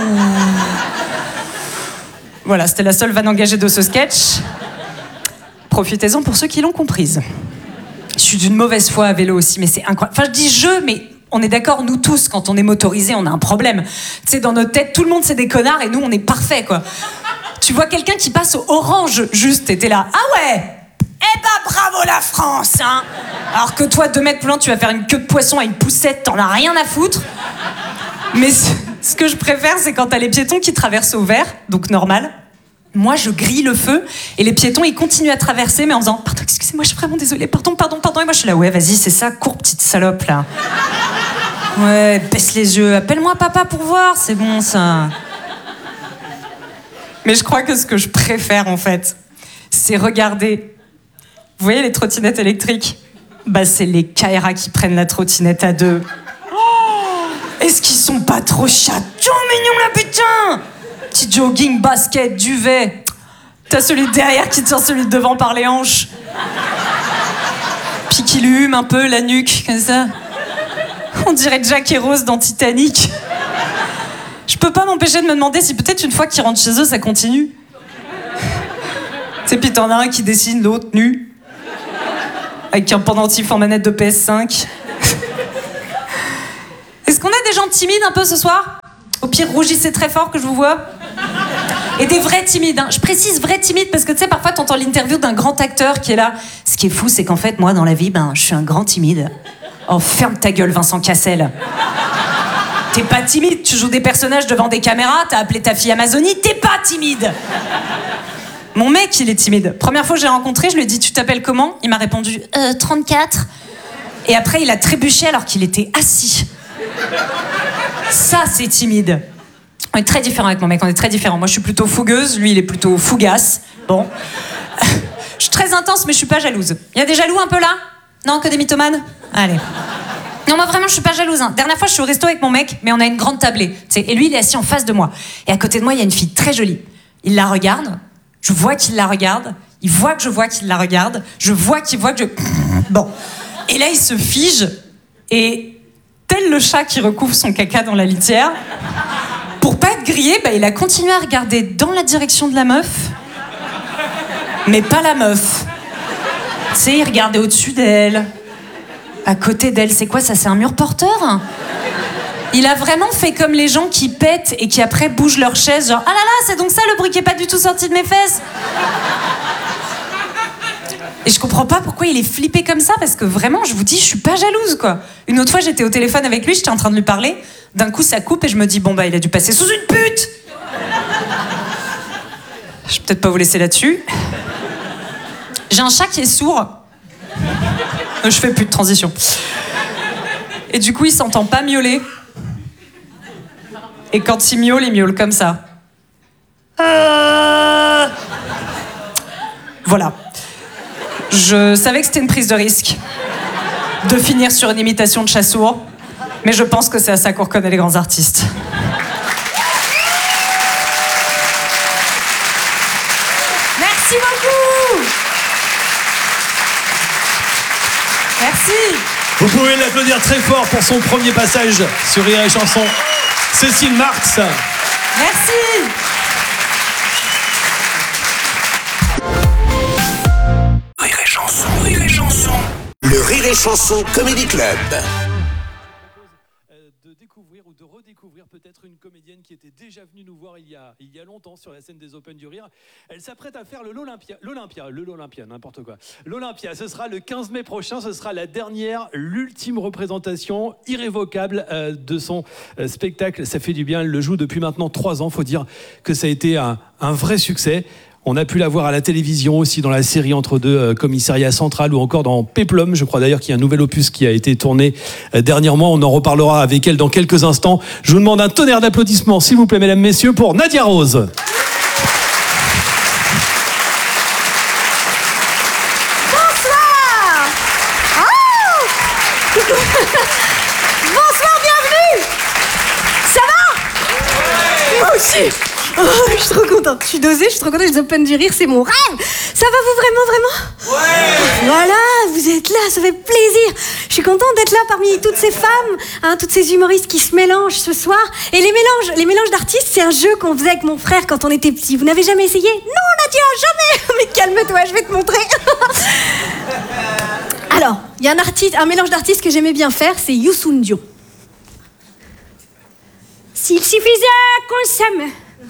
Speaker 7: Voilà, c'était la seule vanne engagée de ce sketch. Profitez-en pour ceux qui l'ont comprise. Je suis d'une mauvaise foi à vélo aussi, mais c'est incroyable. Enfin, je dis « je », mais on est d'accord, nous tous, quand on est motorisé, on a un problème. Tu sais, dans notre tête, tout le monde, c'est des connards et nous, on est parfaits, quoi. Tu vois quelqu'un qui passe au orange, juste, et t'es là, ah ouais, eh ben bravo la France, hein. Alors que toi, deux mètres plus loin, tu vas faire une queue de poisson à une poussette, t'en as rien à foutre. Mais ce, ce que je préfère, c'est quand t'as les piétons qui traversent au vert, donc normal. Moi, je grille le feu, et les piétons, ils continuent à traverser, mais en faisant, pardon, excusez-moi, je suis vraiment désolée, pardon, pardon, pardon. Et moi, je suis là, ouais, vas-y, c'est ça, cours, petite salope, là. Ouais, baisse les yeux, appelle-moi papa pour voir, c'est bon, ça. Mais je crois que ce que je préfère, en fait, c'est regarder... Vous voyez les trottinettes électriques? Bah, c'est les Kaira qui prennent la trottinette à deux. Oh, est-ce qu'ils sont pas trop chatons mignons, là, putain? Petit jogging, basket, duvet. T'as celui de derrière qui tient celui de devant par les hanches. Puis qui lui hume un peu la nuque, comme ça. On dirait Jack et Rose dans Titanic. Je peux pas m'empêcher de me demander si peut-être une fois qu'ils rentrent chez eux, ça continue. Tu sais, puis t'en as un qui dessine l'autre nu. Avec un pendentif en manette de P S cinq. Est-ce qu'on a des gens timides un peu ce soir? Au pire, rougissez très fort que je vous vois. Et des vrais timides, hein. Je précise vrais timides parce que tu sais, parfois t'entends l'interview d'un grand acteur qui est là. Ce qui est fou, c'est qu'en fait, moi, dans la vie, ben, je suis un grand timide. Oh, ferme ta gueule, Vincent Cassel. T'es pas timide, tu joues des personnages devant des caméras, t'as appelé ta fille Amazonie, t'es pas timide. Mon mec, il est timide. Première fois que je l'ai rencontré, je lui ai dit, tu t'appelles comment? Il m'a répondu, euh, trente-quatre. Et après, il a trébuché alors qu'il était assis. Ça, c'est timide. On est très différents avec mon mec, on est très différents. Moi, je suis plutôt fougueuse, lui, il est plutôt fougasse. Bon. Je suis très intense, mais je suis pas jalouse. Il y a des jaloux un peu là? Non, que des mythomanes? Allez. Non, moi, vraiment, je suis pas jalouse. Hein. Dernière fois, je suis au resto avec mon mec, mais on a une grande tablée. T'sais, et lui, il est assis en face de moi. Et à côté de moi, il y a une fille très jolie. Il la regarde, je vois qu'il la regarde, il voit que je vois qu'il la regarde, je vois qu'il voit que je... Bon. Et là, il se fige, et tel le chat qui recouvre son caca dans la litière... Pour pas être grillé, bah, il a continué à regarder dans la direction de la meuf, mais pas la meuf. Tu sais, il regardait au-dessus d'elle, à côté d'elle. C'est quoi ça? C'est un mur porteur? Il a vraiment fait comme les gens qui pètent et qui après bougent leur chaise, genre ah là là, c'est donc ça le bruit qui est pas du tout sorti de mes fesses. Et je comprends pas pourquoi il est flippé comme ça, parce que vraiment, je vous dis, je suis pas jalouse, quoi. Une autre fois, j'étais au téléphone avec lui, j'étais en train de lui parler. D'un coup, ça coupe et je me dis, bon, bah, il a dû passer sous une pute. Je vais peut-être pas vous laisser là-dessus. J'ai un chat qui est sourd. Je fais plus de transition. Et du coup, il s'entend pas miauler. Et quand il miaule, il miaule comme ça. Euh... Voilà. Je savais que c'était une prise de risque de finir sur une imitation de chat sourd, mais je pense que c'est à ça qu'on reconnaît les grands artistes. Merci beaucoup. Merci.
Speaker 5: Vous pouvez l'applaudir très fort pour son premier passage sur Rire et Chanson. Cécile Marx.
Speaker 7: Merci.
Speaker 3: Le Rire et Chanson Comedy Club.
Speaker 5: De découvrir ou de redécouvrir peut-être une comédienne qui était déjà venue nous voir il y a, il y a longtemps sur la scène des Open du Rire. Elle s'apprête à faire le l'Olympia, l'Olympia, le l'Olympia, n'importe quoi. L'Olympia, ce sera le quinze mai prochain, ce sera la dernière, l'ultime représentation irrévocable euh, de son euh, spectacle. Ça fait du bien, elle le joue depuis maintenant trois ans. Faut dire que ça a été un, un vrai succès. On a pu la voir à la télévision aussi, dans la série Entre deux euh, commissariats central, ou encore dans Péplum. Je crois d'ailleurs qu'il y a un nouvel opus qui a été tourné euh, dernièrement. On en reparlera avec elle dans quelques instants. Je vous demande un tonnerre d'applaudissements, s'il vous plaît, mesdames, messieurs, pour Nadia Rose.
Speaker 8: Bonsoir. Oh Bonsoir, bienvenue. Ça va? Moi aussi. Oh, je suis trop contente, je suis dosée, je suis trop contente, les Open du Rire, c'est mon rêve. Ça va vous vraiment, vraiment? Ouais. Voilà, vous êtes là, ça fait plaisir. Je suis contente d'être là parmi toutes ces femmes, hein, toutes ces humoristes qui se mélangent ce soir. Et les mélanges, les mélanges d'artistes, c'est un jeu qu'on faisait avec mon frère quand on était petits. Vous n'avez jamais essayé? Non, Nadia, jamais. Mais calme-toi, je vais te montrer. Alors, il y a un artiste, un mélange d'artistes que j'aimais bien faire, c'est Youssou N'Dour. S'il suffisait qu'on s'aime,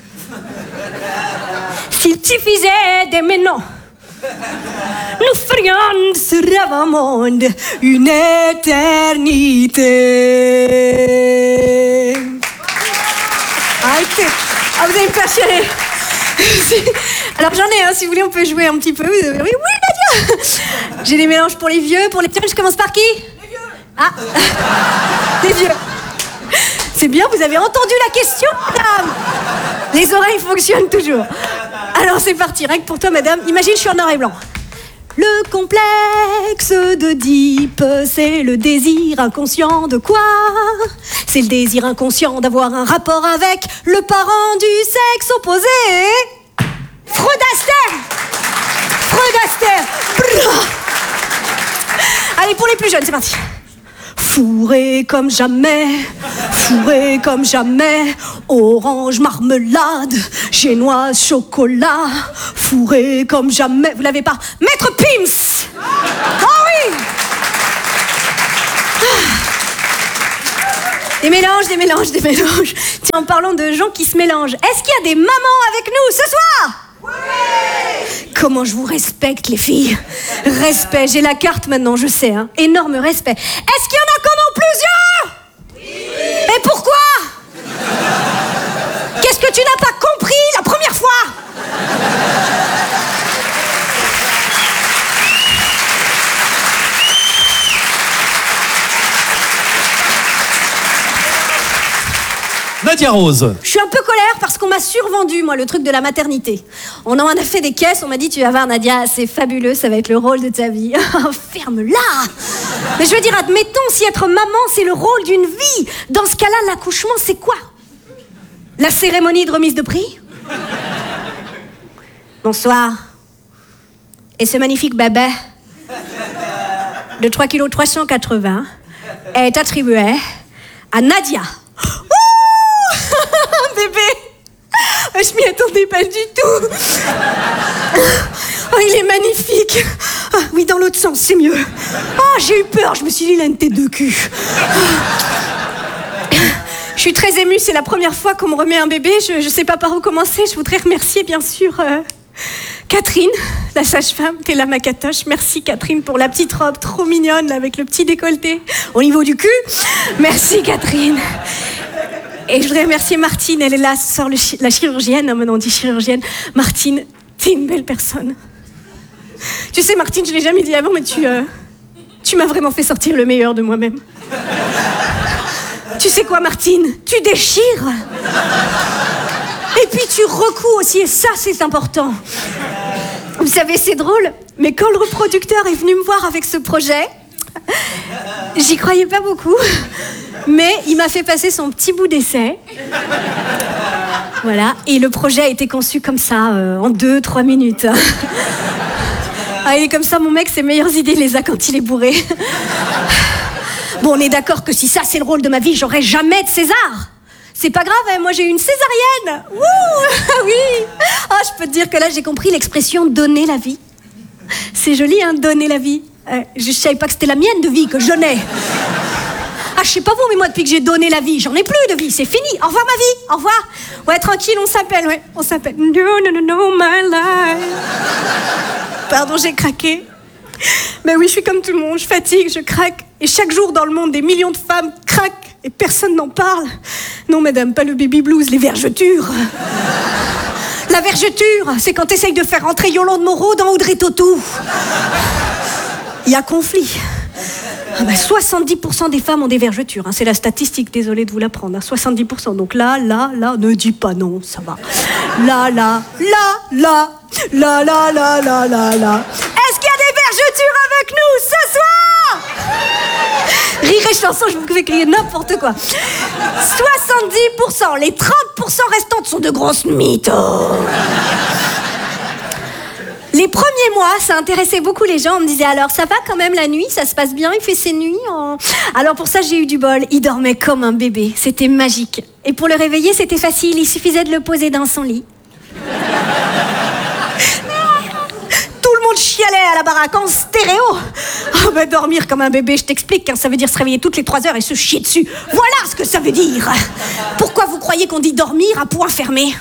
Speaker 8: s'il suffisait d'aimer, non, nous ferions de ce rêve un monde une éternité. Arrêtez. Ah, vous allez me faire chialer. Alors j'en ai, hein, si vous voulez, on peut jouer un petit peu. Oui, oui, Nadia. J'ai des mélanges pour les vieux, pour les... Tiens, je commence par qui? Les vieux. Ah, les vieux. C'est bien, vous avez entendu la question, madame. Les oreilles fonctionnent toujours. Alors c'est parti, rien que pour toi, madame. Imagine, je suis en noir et blanc. Le complexe d'Oedipe, c'est le désir inconscient de quoi? C'est le désir inconscient d'avoir un rapport avec le parent du sexe opposé. Freud Astaire. Freud Astaire. Brrr. Allez, pour les plus jeunes, c'est parti. Fourré comme jamais, fourré comme jamais, orange marmelade, génoise chocolat, fourré comme jamais. Vous l'avez pas? Maître Pims. Oh oui. Des mélanges, des mélanges, des mélanges. Tiens, en parlant de gens qui se mélangent, est-ce qu'il y a des mamans avec nous ce soir? Oui. Comment je vous respecte, les filles. Respect, j'ai la carte maintenant, je sais, hein. Énorme respect. Est-ce qu'il y en a qui en ont plusieurs? Oui. Et pourquoi? Qu'est-ce que tu n'as pas compris la première fois?
Speaker 5: Nadia Rose.
Speaker 8: Je suis un peu colère parce qu'on m'a survendu, moi, le truc de la maternité. On en a fait des caisses, on m'a dit, tu vas voir, Nadia, c'est fabuleux, ça va être le rôle de ta vie. Ferme-la. Mais je veux dire, admettons, si être maman, c'est le rôle d'une vie, dans ce cas-là, l'accouchement, c'est quoi? La cérémonie de remise de prix? Bonsoir. Et ce magnifique bébé de trois kilos trois cent quatre-vingts est attribué à Nadia. Bébé, je m'y attendais pas du tout. Oh, il est magnifique. Ah, oui, dans l'autre sens, c'est mieux. Oh, j'ai eu peur, je me suis dit, il a une tête de cul. Je suis très émue, c'est la première fois qu'on me remet un bébé. Je ne sais pas par où commencer. Je voudrais remercier, bien sûr, euh, Catherine, la sage-femme, qui est là, ma catoche. Merci, Catherine, pour la petite robe trop mignonne, là, avec le petit décolleté au niveau du cul. Merci, Catherine. Et je voudrais remercier Martine, elle est là ce soir, le chi- la chirurgienne, non, maintenant on dit chirurgienne. Martine, t'es une belle personne. Tu sais, Martine, je l'ai jamais dit avant, mais tu, euh, tu m'as vraiment fait sortir le meilleur de moi-même. Tu sais quoi, Martine? Tu déchires. Et puis tu recouds aussi, et ça, c'est important. Vous savez, c'est drôle, mais quand le reproducteur est venu me voir avec ce projet, j'y croyais pas beaucoup. Mais il m'a fait passer son petit bout d'essai. Voilà. Et le projet a été conçu comme ça, euh, en deux, trois minutes. Ah, il est comme ça, mon mec, ses meilleures idées, il les a quand il est bourré. Bon, on est d'accord que si ça, c'est le rôle de ma vie, j'aurai jamais de César. C'est pas grave, hein, moi j'ai eu une césarienne. Ouh, oui. Ah, je peux te dire que là, j'ai compris l'expression « donner la vie ». C'est joli, hein, donner la vie. Euh, je savais pas que c'était la mienne de vie que je donnais. Ah, je sais pas vous, mais moi, depuis que j'ai donné la vie, j'en ai plus de vie, c'est fini. Au revoir, ma vie, au revoir. Ouais, tranquille, on s'appelle, ouais, on s'appelle. No, no, no, no, my life. Pardon, j'ai craqué. Mais oui, je suis comme tout le monde, je fatigue, je craque. Et chaque jour dans le monde, des millions de femmes craquent et personne n'en parle. Non, madame, pas le baby blues, les vergetures. La vergeture, c'est quand t'essayes de faire rentrer Yolande Moreau dans Audrey Tautou. Il y a conflit. Ah bah soixante-dix pour cent des femmes ont des vergetures, hein. C'est la statistique, désolée de vous l'apprendre, hein. soixante-dix pour cent. Donc là, là, là, ne dis pas non, ça va. Là, là, là, là, là, là, là, là, là, là. Est-ce qu'il y a des vergetures avec nous ce soir? Rire et chanson, je vous fais crier n'importe quoi. soixante-dix pour cent, les trente pour cent restantes sont de grosses mythos. Les premiers mois, ça intéressait beaucoup les gens. On me disait, alors ça va quand même la nuit? Ça se passe bien? Il fait ses nuits en... Alors pour ça, j'ai eu du bol. Il dormait comme un bébé. C'était magique. Et pour le réveiller, c'était facile. Il suffisait de le poser dans son lit. Tout le monde chialait à la baraque en stéréo. Oh, bah, dormir comme un bébé, je t'explique, hein, ça veut dire se réveiller toutes les trois heures et se chier dessus. Voilà ce que ça veut dire. Pourquoi vous croyez qu'on dit dormir à point fermé?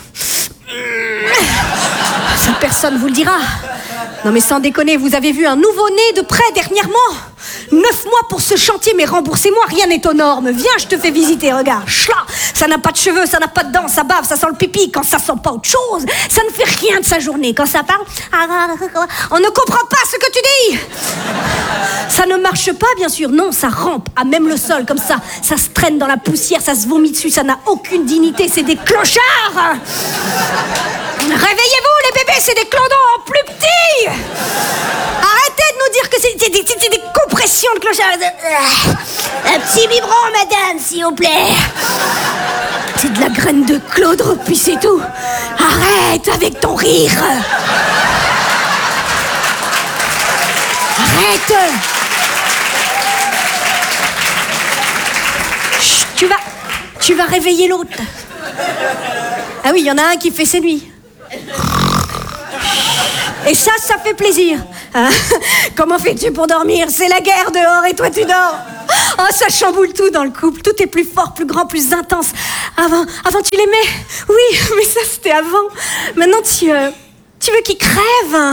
Speaker 8: Ça, personne vous le dira. Non mais sans déconner, vous avez vu un nouveau-né de près dernièrement? Neuf mois pour ce chantier, mais remboursez-moi, rien n'est aux normes. Viens, je te fais visiter, regarde. Chla, ça n'a pas de cheveux, ça n'a pas de dents, ça bave, ça sent le pipi. Quand ça sent pas autre chose, ça ne fait rien de sa journée. Quand ça parle, on ne comprend pas ce que tu dis. Ça ne marche pas, bien sûr. Non, ça rampe à même le sol, comme ça. Ça se traîne dans la poussière, ça se vomit dessus, ça n'a aucune dignité. C'est des clochards. Réveillez-vous, les bébés, c'est des clodons en plus petits. Arrêtez de nous dire que c'est des, des, des, des compressions de clochards. Un petit biberon, madame, s'il vous plaît. T'es de la graine de Claude Ropuis, c'est tout. Arrête avec ton rire. Arrête. Chut, tu vas, tu vas réveiller l'autre. Ah oui, il y en a un qui fait ses nuits. Et ça, ça fait plaisir. Hein? Comment fais-tu pour dormir? C'est la guerre dehors et toi tu dors. Oh, ça chamboule tout dans le couple. Tout est plus fort, plus grand, plus intense. Avant, avant tu l'aimais? Oui, mais ça c'était avant. Maintenant tu, euh, tu veux qu'il crève, hein?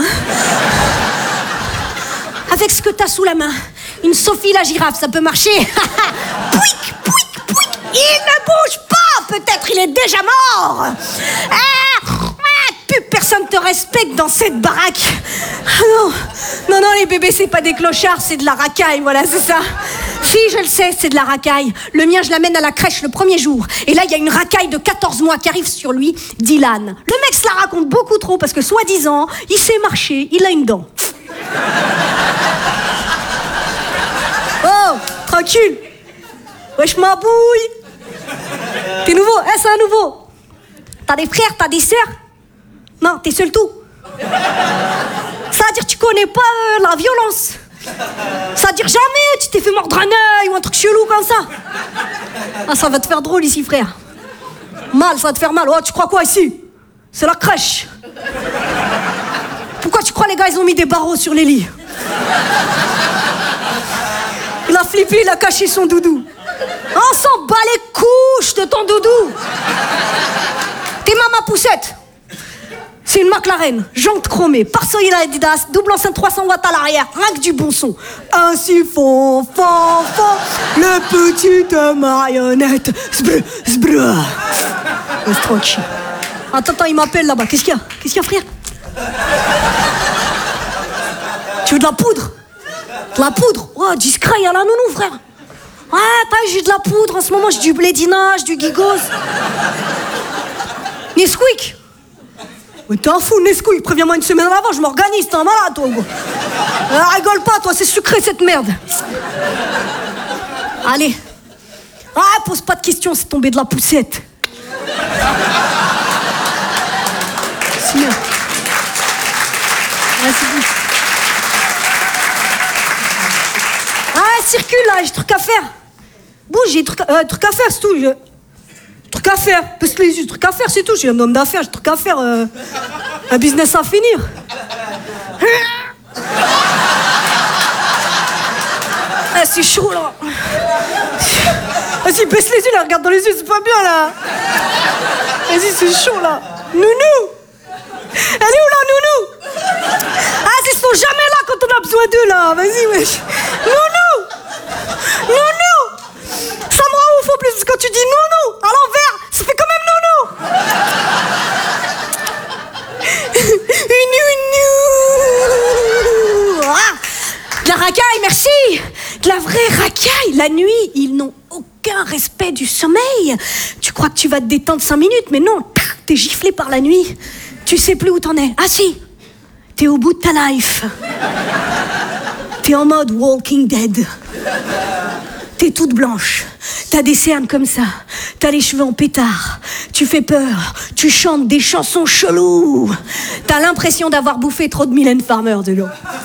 Speaker 8: Avec ce que t'as sous la main. Une Sophie la girafe, ça peut marcher. Pouic, pouic, pouic. Il ne bouge pas. Peut-être il est déjà mort. Ah, plus personne te respecte dans cette baraque. Ah non, non, non, les bébés, c'est pas des clochards, c'est de la racaille, voilà, c'est ça. Fille, je le sais, c'est de la racaille. Le mien, je l'amène à la crèche le premier jour. Et là, il y a une racaille de quatorze mois qui arrive sur lui, Dylan. Le mec se la raconte beaucoup trop parce que, soi-disant, il sait marcher, il a une dent. Oh, tranquille. Wesh, ma bouille. T'es nouveau? Eh, c'est un nouveau. T'as des frères, t'as des sœurs? Non, t'es seul tout. Ça veut dire que tu connais pas euh, la violence. Ça veut dire jamais tu t'es fait mordre un œil ou un truc chelou comme ça. Ah, ça va te faire drôle ici, frère. Mal, ça va te faire mal. Oh, tu crois quoi ici? C'est la crèche. Pourquoi tu crois les gars, ils ont mis des barreaux sur les lits? Il a flippé, il a caché son doudou. On s'en bat les couches de ton doudou. T'es maman poussette. C'est une McLaren, jante chromée, pare-soleil Adidas, double enceinte trois cents watts à l'arrière, rien que du bon son. Ainsi font, font, font, le petite marionnette. Zbrr, zbrr. Reste tranquille. Attends, attends, il m'appelle là-bas. Qu'est-ce qu'il y a? Qu'est-ce qu'il y a, frère? Tu veux de la poudre? De la poudre? Oh, discret, il y a la nounou, frère. Ouais, t'as j'ai de la poudre. En ce moment, j'ai du blédinage, du gigos. Nesquik. Mais t'es un fou, Nesquik, préviens-moi une semaine avant, je m'organise, t'es un malade, toi, gros. Euh, rigole pas, toi, c'est sucré, cette merde. Allez. Ah, pose pas de questions, c'est tombé de la poussette. C'est bien. Ah, c'est bon. Ah, circule, là, j'ai des trucs à faire. Bouge, j'ai des trucs à, euh, trucs à faire, c'est tout. Je... Truc à faire, parce les yeux, truc à faire, c'est tout. Je suis un homme d'affaires, j'ai truc à faire. Euh, un business à finir. Ah, c'est chaud là. Vas-y, baisse les yeux là, regarde dans les yeux, c'est pas bien là. Vas-y, c'est chaud là. Nounou. Elle est où là, Nounou? Ah, ils sont jamais là quand on a besoin d'eux là. Vas-y, wesh. Nounou. Nounou. Ça me rend ouf en plus, parce que quand tu dis nounou à l'envers, ça fait quand même nounou. Nounou. Ah, de la racaille, merci. De la vraie racaille. La nuit, ils n'ont aucun respect du sommeil. Tu crois que tu vas te détendre cinq minutes, mais non, t'es giflé par la nuit. Tu sais plus où t'en es. Ah si, t'es au bout de ta life. T'es en mode Walking Dead. T'es toute blanche, t'as des cernes comme ça, t'as les cheveux en pétard, tu fais peur, tu chantes des chansons cheloues, t'as l'impression d'avoir bouffé trop de Mylène Farmer de l'eau.